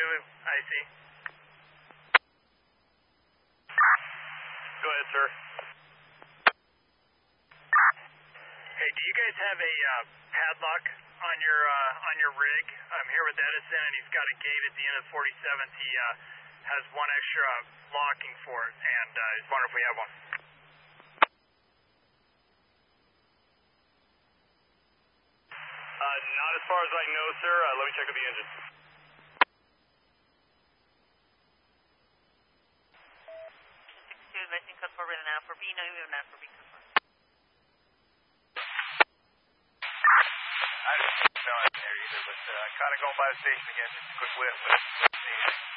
I see. Go ahead, sir. Hey, do you guys have a padlock on your rig? I'm here with Edison, and he's got a gate at the end of 47th. He has one extra locking for it, and I just wonder if we have one. Not as far as I know, sir. Let me check with the engine. Lifting code forward and out for B, no, even out for B confirmed. I didn't know it there either, but kind of going by the station again, just a quick whip.